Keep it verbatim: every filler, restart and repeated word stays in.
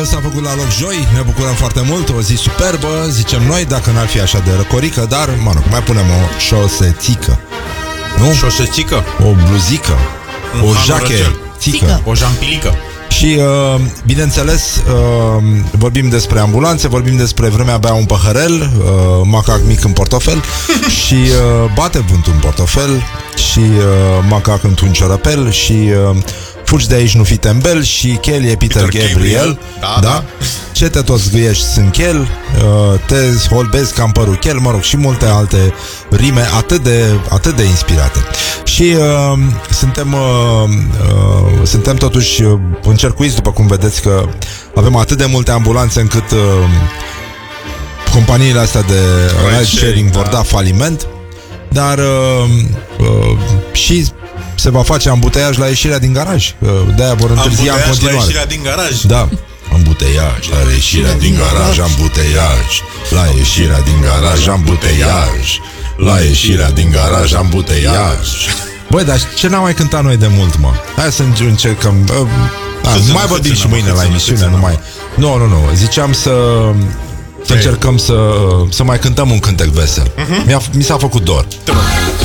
S-a făcut la loc joi, ne bucurăm foarte mult, o zi superbă, zicem noi, dacă n-ar fi așa de răcorică, dar, mă rog, mai punem o șosetică. Nu? Șosetică? O bluzică, un o jachetică, o jampilică. Și, uh, bineînțeles, uh, vorbim despre ambulanțe, vorbim despre vremea bea un păhărel, uh, macac mic în portofel și uh, bate vântul în portofel și uh, macac într-un ciorăpel și uh, fugi de aici, nu fi tembel și Kelly e Peter, Peter Gabriel, Gabriel. Da, da? Da. Ce te tot zgâiești sunt chel, uh, te holbezi ca în părul chel, mă rog, și multe alte rime atât de, atât de inspirate. Și uh, suntem uh, uh, suntem totuși uh, încercuiți, după cum vedeți că avem atât de multe ambulanțe încât uh, companiile astea de ride sharing vor da faliment, dar uh, uh, și se va face ambuteiaj la ieșirea din garaj. uh, De-aia vor întârzia în continuare. La ieșirea din garaj. Da. Ambuteiaj la ieșirea din garaj, ambuteiaj la ieșirea din garaj, ambuteiaj la ieșirea din garaj, ambuteiaj. Băi, dar ce n-am mai cântat noi de mult, mă? Hai să încercăm. uh, Mai vorbim și mâine la emisiune, nu mai. Nu, nu, nu, ziceam să Să încercăm să, să mai cântăm un cântec vesel. uh-huh. Mi-a, mi s-a făcut dor.